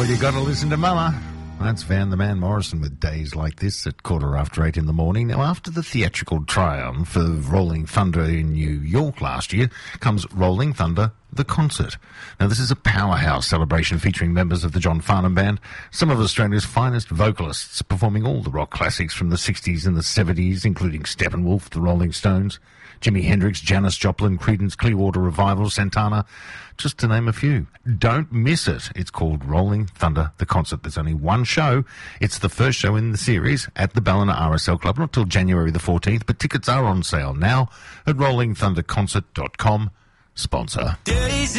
You gotta listen to Mama. That's Van the Man Morrison with Days Like This at 8:15 in the morning. Now, after the theatrical triumph of Rolling Thunder in New York last year, comes Rolling Thunder the Concert. Now, this is a powerhouse celebration featuring members of the John Farnham Band, some of Australia's finest vocalists, performing all the rock classics from the 60s and the 70s, including Steppenwolf, the Rolling Stones, Jimi Hendrix, Janis Joplin, Creedence Clearwater Revival, Santana, just to name a few. Don't miss it. It's called Rolling Thunder the Concert. There's only one show. It's the first show in the series at the Ballina RSL Club, not till January the 14th, but tickets are on sale now at rollingthunderconcert.com. Sponsor.